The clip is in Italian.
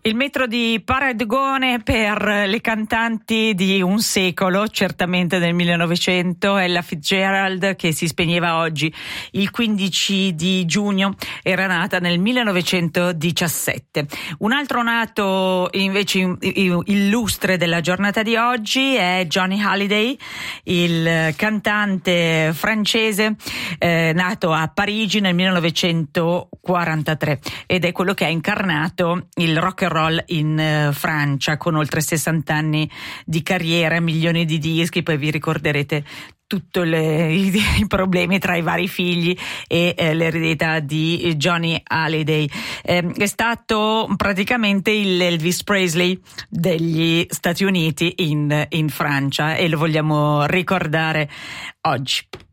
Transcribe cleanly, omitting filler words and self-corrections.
Il metro di paragone per le cantanti di un secolo, certamente del 1900, Ella Fitzgerald, che si spegneva oggi il 15 di giugno, era nata nel 1917. Un altro nato invece illustre della giornata di oggi è Johnny Hallyday, il cantante francese nato a Parigi nel 1943 ed è quello che ha incarnato il rock and roll in Francia, con oltre 60 anni di carriera, milioni di dischi. Poi vi ricorderete tutti i problemi tra i vari figli e l'eredità di Johnny Hallyday. È stato praticamente il Elvis Presley degli Stati Uniti in Francia, e lo vogliamo ricordare oggi.